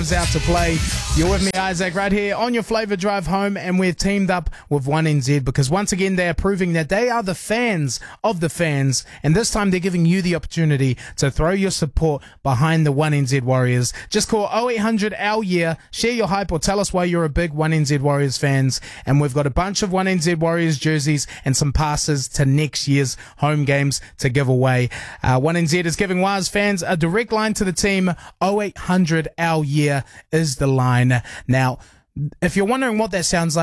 out to play. You're with me, Isaac, right here on your Flavor Drive home, and we've teamed up with 1NZ because once again they are proving that they are the fans of the fans, and this time they're giving you the opportunity to throw your support behind the 1NZ Warriors. Just call 0800 our year, share your hype, or tell us why you're a big 1NZ Warriors fans, and we've got a bunch of 1NZ Warriors jerseys and some passes to next year's home games to give away. 1NZ is giving Waz fans a direct line to the team. 0800 our year is the line. Now, if you're wondering what that sounds like,